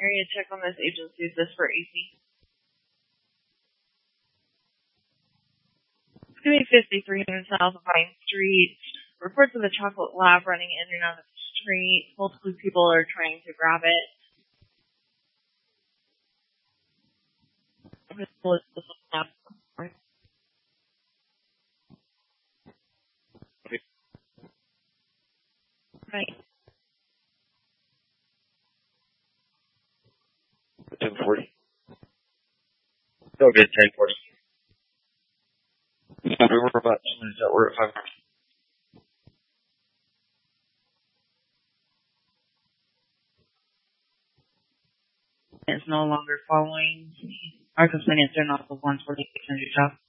area check on this agency. Is this for AC? It's going to be 5300 South of Vine Street. Reports of a chocolate lab running in and out of the street. Multiple people are trying to grab it. Right. 1040. Go get 1040. We were about 2 minutes out. We're at 5. It's no longer following. Our complaint is turned off of 148 Century Shop.